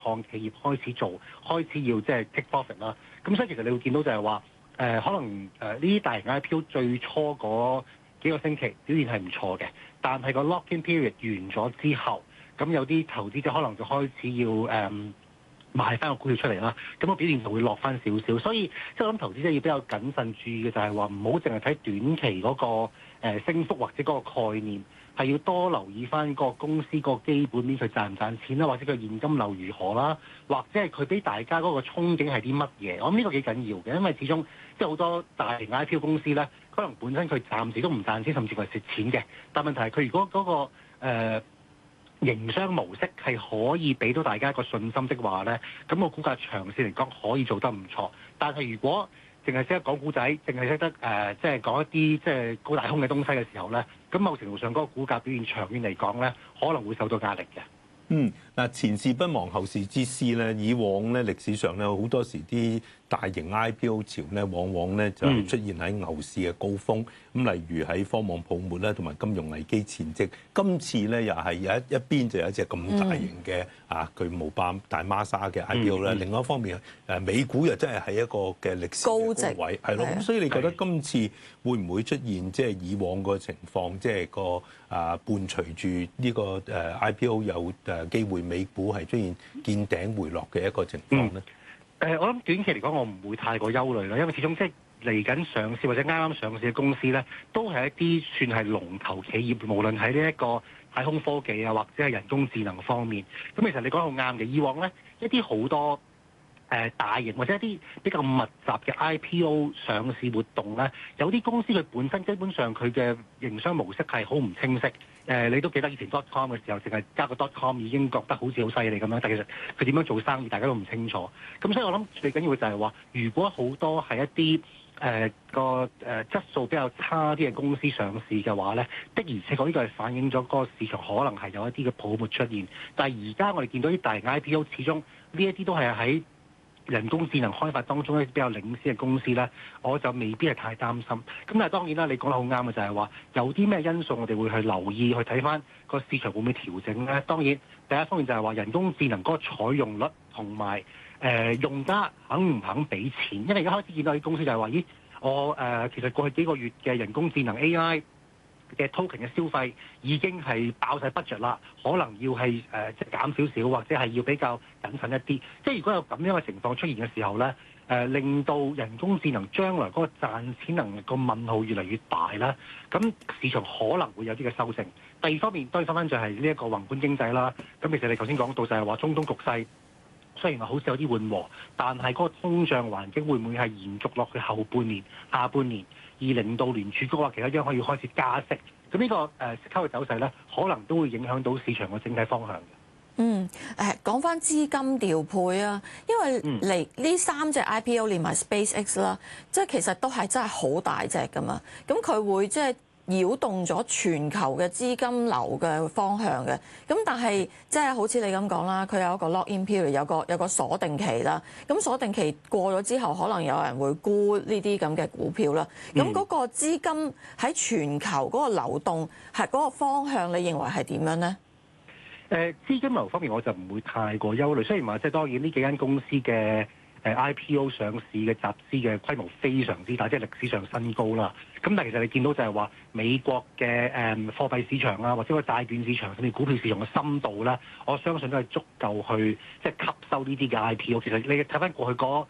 創企業開始做，開始要即係 take profit 啦。咁所以其實你會見到就係話可能呢啲大型 IPO 最初嗰幾個星期表現係唔錯嘅，但係個 lock-in period 完咗之後，咁有啲投資者可能就開始要賣翻個股票出嚟啦，咁個表現就會落翻少少。所以即係我諗投資者要比較謹慎注意嘅就係話唔好淨係睇短期嗰個升幅或者嗰個概念，係要多留意翻個公司個基本面佢賺唔賺錢啦，或者佢現金流如何啦，或者係佢俾大家嗰個憧憬係啲乜嘢。我諗呢個幾緊要嘅，因為始終即係好多大型 IPO 公司咧，可能本身佢暫時都唔賺錢，甚至乎係蝕錢嘅。但問題係佢如果嗰個營商模式係可以俾到大家一個信心的話咧，咁個股價長線嚟講可以做得唔錯。但係如果淨係識得講故仔，淨係識得即係講一啲即係高大空嘅東西嘅時候咧，咁某程度上嗰個股價表現長遠嚟講咧，可能會受到壓力嘅。 嗱，前事不忘後事之師咧，以往咧歷史上咧好多時啲大型 IPO 潮咧，往往咧就出現喺牛市嘅高峰。咁例如喺科網泡沫咧，同埋金融危機前夕。今次咧又係有一邊就有一隻咁大型嘅巨無霸大孖沙嘅 IPO 咧。另外一方面美股又真係喺一個嘅歷史嘅高位，係咯。咁所以你覺得今次會唔會出現即係以往個情況，即係個伴隨住呢個IPO 有機會美股係出現見頂回落嘅一個情況咧？ 我諗短期嚟講，我唔會太過憂慮啦，因為始終即係嚟緊上市或者啱啱上市嘅公司咧，都係一啲算係龍頭企業，無論喺呢一個太空科技啊，或者係人工智能方面。咁其實你講得好啱嘅，以往咧一啲好多大型或者一啲比較密集嘅 IPO 上市活動咧，有啲公司佢本身基本上佢嘅營商模式係好唔清晰。你都記得以前 .com 嘅時候，淨係加個 .com 已經覺得好似好犀利咁樣，但其實佢點樣做生意，大家都唔清楚。咁所以我諗最緊要嘅就係話，如果好多係一啲個質素比較差啲嘅公司上市嘅話咧，的而且確呢個係反映咗嗰個市場可能係有一啲嘅泡沫出現。但係而家我哋見到啲大型 IPO，始終呢一啲都係喺人工智能開發當中咧比較領先嘅公司咧，我就未必係太擔心。咁但係當然啦，你講得好啱嘅就係話，有啲咩因素我哋會去留意去睇翻個市場會唔會調整咧？當然第一方面就係話人工智能嗰個採用率同埋用家肯唔肯俾錢，因為而家開始見到啲公司就係話，咦，我其實過去幾個月嘅人工智能 AI嘅 token 嘅消費已經係爆晒 budget 啦，可能要係即係減少少，或者係要比較謹慎一啲。即係如果有咁樣嘅情況出現嘅時候咧，令到人工智能將來嗰個賺錢能力個問號越嚟越大啦，咁市場可能會有啲嘅修正。第二方面當然翻翻就係呢一個宏觀經濟啦。咁其實你頭先講到就係話中東局勢雖然話好似有啲緩和，但係嗰個通脹環境會唔會係延續落去後半年、下半年？而令到聯儲局或其他央行要開始加息，咁呢個息口嘅走勢咧，可能都會影響到市場嘅整體方向嘅。 講翻資金調配啊，因為嚟呢3隻 IPO 連埋 SpaceX 啦，即係其實都係真係好大隻噶嘛，咁佢會即係擾動咗全球嘅資金流嘅方向嘅，咁但係即係好似你咁講啦，佢有一個 lock-in period，有個鎖定期啦，咁鎖定期過咗之後，可能有人會沽呢啲咁嘅股票啦，咁嗰個資金喺全球嗰個流動係嗰個方向，你認為係點樣呢？ 資金流方面我就唔會太過憂慮，雖然話即係當然呢幾間公司嘅IPO 上市嘅集資嘅規模非常之大，即係歷史上新高啦。咁但係其實你見到就係話美國嘅貨幣市場啊，或者個債券市場甚至股票市場嘅深度咧，我相信都係足夠去即係吸收呢啲嘅 IPO。其實你睇翻過去嗰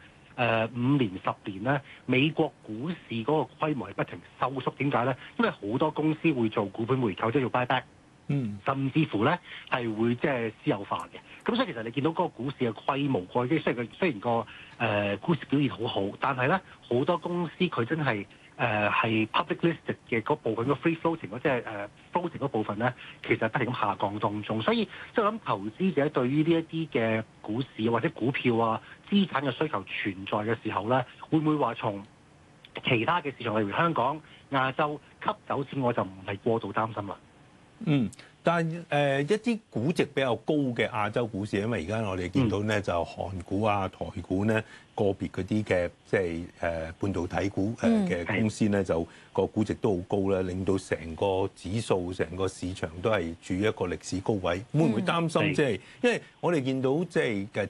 5年10年咧，美國股市嗰個規模係不停收縮。點解咧？因為好多公司會做股本回購，即係做 buyback。甚至乎咧係會即係私有化嘅，咁所以其實你見到嗰個股市嘅規模過去，雖然個股市表現好好，但係咧好多公司佢真係係 public listed 嘅嗰部分，個 free floating 即係floating 嗰部分咧，其實不停咁下降當中。所以即係我諗投資者對於呢一啲嘅股市或者股票啊資產嘅需求存在嘅時候咧，會唔會話從其他嘅市場例如香港、亞洲吸走錢，我就唔係過度擔心啦。 但係一啲估值比較高嘅亞洲股市，因為而家我哋見到咧就韓股啊、台股咧個別嗰啲嘅即係半導體股嘅公司咧，就個估值都好高啦，令到成個指數、成個市場都係處於一個歷史高位。會唔會擔心即係因為我哋見到即係